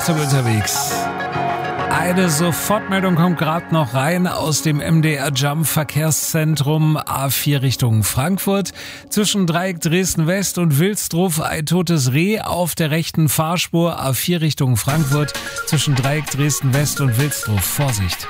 Achtung unterwegs. Eine Sofortmeldung kommt gerade noch rein aus dem MDR Jump Verkehrszentrum A4 Richtung Frankfurt. Zwischen Dreieck Dresden West und Wilsdruff ein totes Reh auf der rechten Fahrspur A4 Richtung Frankfurt. Zwischen Dreieck Dresden West und Wilsdruff. Vorsicht!